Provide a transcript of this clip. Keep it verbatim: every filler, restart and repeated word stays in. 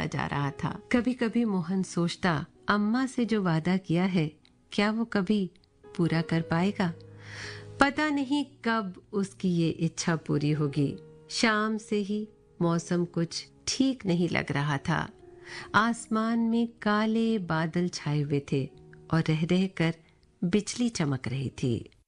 जा रहा था। कभी कभी मोहन सोचता, अम्मा से जो वादा किया है क्या वो कभी पूरा कर पाएगा। पता नहीं कब उसकी ये इच्छा पूरी होगी। शाम से ही मौसम कुछ ठीक नहीं लग रहा था। आसमान में काले बादल छाए हुए थे और रह रह कर बिजली चमक रही थी।